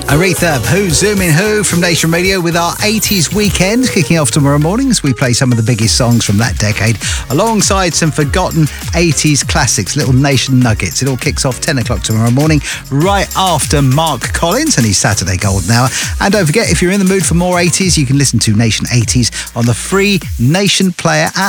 Aretha, Who, Zooming Who from Nation Radio with our 80s weekend kicking off tomorrow morning as we play some of the biggest songs from that decade alongside some forgotten 80s classics, little Nation nuggets. It all kicks off 10 o'clock tomorrow morning right after Mark Collins and his Saturday Golden Hour. And don't forget, if you're in the mood for more 80s, you can listen to Nation 80s on the free Nation Player app.